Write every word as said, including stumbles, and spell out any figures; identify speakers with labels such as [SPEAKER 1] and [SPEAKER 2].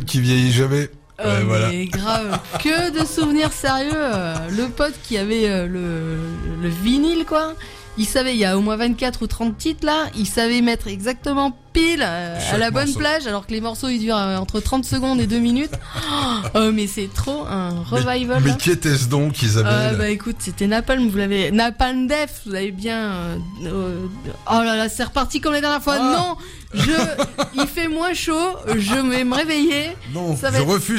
[SPEAKER 1] Qui vieillit jamais.
[SPEAKER 2] Euh,
[SPEAKER 1] Ouais, voilà.
[SPEAKER 2] Mais grave, que de souvenirs sérieux. euh, Le pote qui avait euh, le, le vinyle, quoi. Il savait, il y a au moins vingt-quatre ou trente titres là, il savait mettre exactement pile euh, à
[SPEAKER 1] Chaque
[SPEAKER 2] la bonne
[SPEAKER 1] morceau.
[SPEAKER 2] plage, alors que les morceaux ils durent euh, entre trente secondes et deux minutes. Oh, mais c'est trop un revival.
[SPEAKER 1] Mais, mais
[SPEAKER 2] là.
[SPEAKER 1] qui était-ce donc, Isabelle?
[SPEAKER 2] Euh, bah écoute, c'était Napalm, vous l'avez. Napalm Def, vous avez bien. euh, euh, Oh là là, c'est reparti comme la dernière fois.
[SPEAKER 1] Ah.
[SPEAKER 2] Non, je. Il fait moins chaud, je vais me réveiller.
[SPEAKER 1] Non,
[SPEAKER 2] ça va
[SPEAKER 1] je
[SPEAKER 2] être-
[SPEAKER 1] refuse.